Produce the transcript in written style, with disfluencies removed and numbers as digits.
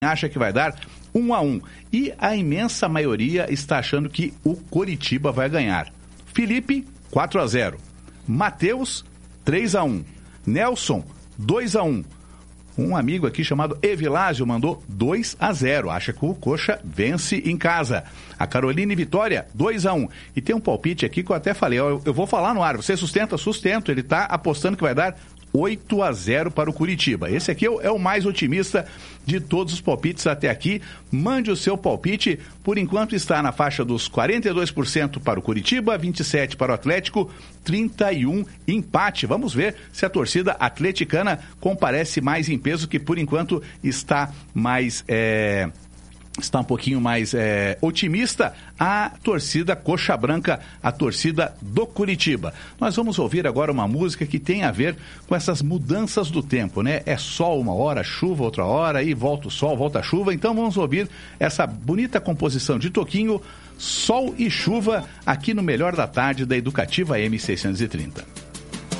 acha que vai dar 1-1. E a imensa maioria está achando que o Coritiba vai ganhar. Felipe, 4-0. Matheus, 3-1. Nelson, 2-1. Um amigo aqui chamado Evilásio mandou 2-0. Acha que o Coxa vence em casa. A Caroline Vitória, 2-1. E tem um palpite aqui que eu até falei, eu vou falar no ar. Você sustenta? Sustento. Ele está apostando que vai dar 8-0 para o Curitiba. Esse aqui é o mais otimista de todos os palpites até aqui. Mande o seu palpite. Por enquanto está na faixa dos 42% para o Curitiba, 27% para o Atlético, 31% empate. Vamos ver se a torcida atleticana comparece mais em peso, que por enquanto está mais... Está um pouquinho mais otimista a torcida Coxa Branca, a torcida do Curitiba. Nós vamos ouvir agora uma música que tem a ver com essas mudanças do tempo, né? É sol uma hora, chuva outra hora, e volta o sol, volta a chuva. Então vamos ouvir essa bonita composição de Toquinho, Sol e Chuva, aqui no Melhor da Tarde da Educativa M630.